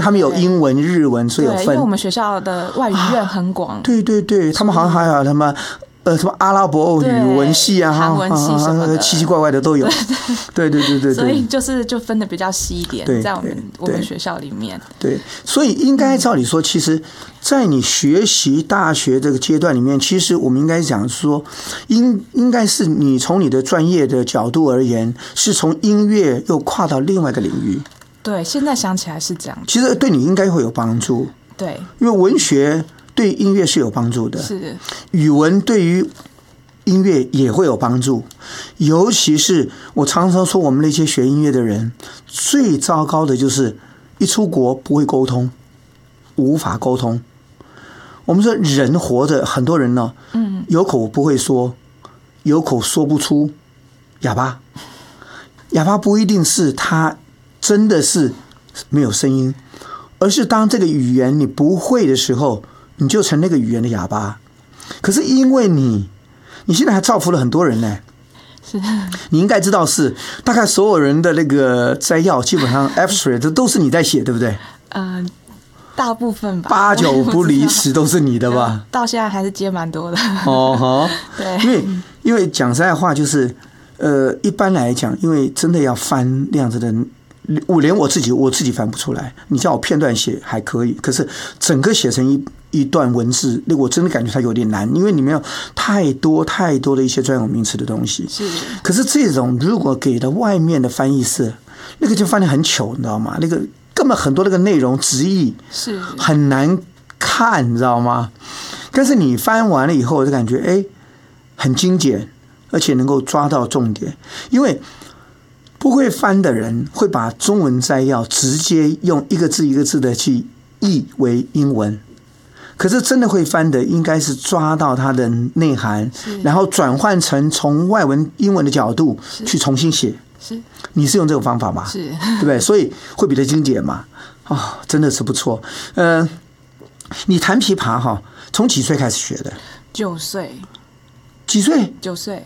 他们有英文、日文，所以有分。 因为我们学校的外语院很广。 对对对，他们好像还有什么阿拉伯语文系啊、 韩文系什么的， 奇奇怪怪的都有。对对对对对， 所以就分的比较细一点，在我们学校里面。 对，所以应该照理说，其实，在你学习大学这个阶段里面，其实我们应该讲说，应该是你从你的专业的角度而言，是从音乐又跨到另外一个领域。 对，现在想起来是这样。 其实对你应该会有帮助。 对， 因为文学对音乐是有帮助的， 是语文对于音乐也会有帮助。尤其是我常常说，我们那些学音乐的人，最糟糕的就是一出国不会沟通，无法沟通。我们说人活着，很多人呢，有口不会说，有口说不出，哑巴。哑巴不一定是他真的是没有声音，而是当这个语言你不会的时候，你就成那个语言的哑巴。可是因为你现在还造福了很多人呢。 是的， 你应该知道是大概所有人的那个摘要，基本上 abstract 都是你在写，对不对？ 大部分吧 ，8、9不离10都是你的吧？ 到现在还是接蛮多的。 哦， 对， 因为讲实在话，就是一般来讲，因为真的要翻那样子的。连我自己翻不出来，你叫我片段写还可以，可是整个写成一段文字，那我真的感觉它有点难，因为里面有太多的一些专有名词的东西。 是， 可是这种如果给了外面的翻译社，那个就翻得很糗，你知道吗？那个根本很多那个内容直译是很难看，你知道吗？但是你翻完了以后，就感觉很精简，而且能够抓到重点，因为不会翻的人会把中文摘要直接用一个字一个字的去译为英文，可是真的会翻的应该是抓到它的内涵，然后转换成从外文英文的角度去重新写。 是， 你是用这种方法吧？ 是， 对不对？所以会比较精简嘛。真的是不错。你弹琵琶哈，从几岁开始学的 ？9岁。 几岁 ？9岁。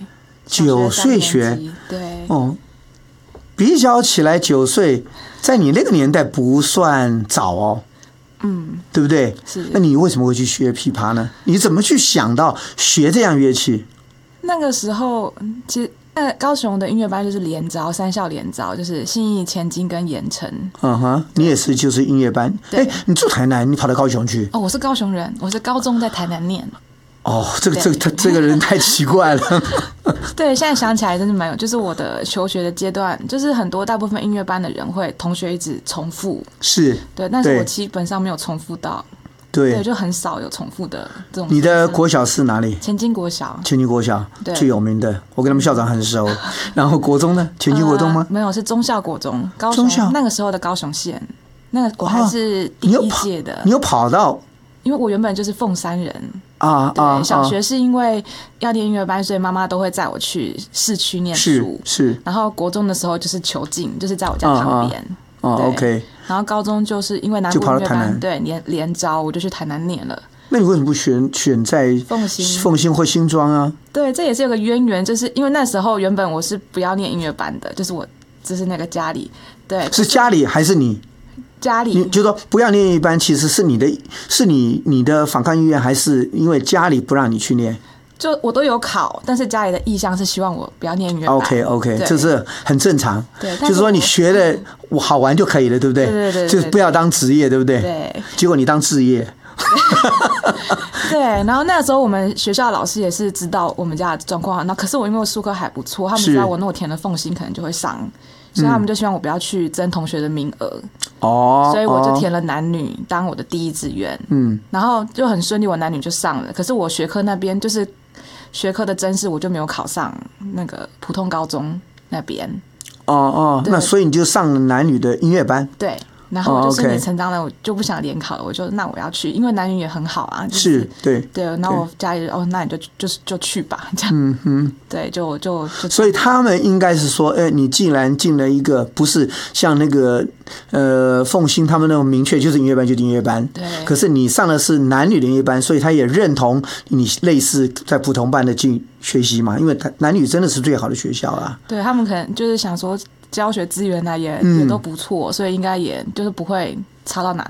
9岁学， 对。 比较起来9岁，在你那个年代不算早哦。对不对？ 是。 那你为什么会去学琵琶呢？你怎么去想到学这样乐器？ 那个时候，其实高雄的音乐班就是联招，3校联招，就是信义、前金跟盐城。 你也是就是音乐班。你住台南，你跑到高雄去？ 我是高雄人，我是高中在台南念。 这个人太奇怪了。 对，现在想起来真是蛮有，就是我的求学的阶段，就是大部分音乐班的人会同学一直重复， 是， 对，但是我基本上没有重复到，对，就很少有重复的这种。 你的国小是哪里？ 前金国小。 前金国小最有名的，我跟他们校长很熟。然后国中呢？前金国中吗？ 没有，是中校国中，高雄那个时候的高雄县，那个我还是第一届的。 你有跑到？ 因为我原本就是凤山人。 对， 小学是因为要念音乐班，所以妈妈都会载我去市区念书。 是。 然后国中的时候就是就近，就是在我家旁边。 OK。 然后高中就是因为南部音乐班对联招，我就去台南念了。 那你为什么不选在凤新或新庄啊？ 对，这也是有个渊源，就是因为那时候原本我是不要念音乐班的，就是那个家里，对， 是家里还是你？ 家里， 你就说不要念音乐班，其实是你的反抗意愿，还是因为家里不让你去念？ 就我都有考，但是家里的意向是希望我不要念音乐班。 OK， 这是很正常。 对， 就是说你学的好玩就可以了，对不对？ 对， 就是不要当职业，对不对？ 对。 结果你当志业。 对，然后那时候我们学校老师也是知道我们家的状况，那可是我因为我术科还不错，他们知道我那我填了凤新可能就会上，所以他们就希望我不要去争同学的名额。所以我就填了男女当我的第一志愿。然后就很顺利，我男女就上了。可是我学科那边就是学科的甄试，我就没有考上那个普通高中那边。 那所以你就上了男女的音乐班。 对。然后我就顺理成章的，我就不想联考了，我就那我要去，因为男女也很好啊。 是，对。 然后我家里那你就去吧，这样。对，就。 所以他们应该是说，你既然进了一个不是像那个凤新他们那种明确就是音乐班就是音乐班， 对。 可是你上的是男女的音乐班，所以他也认同你类似在普通班的进学习嘛，因为男女真的是最好的学校啊。 对，他们可能就是想说。教学资源呢也都不错，所以应该也就是不会差到哪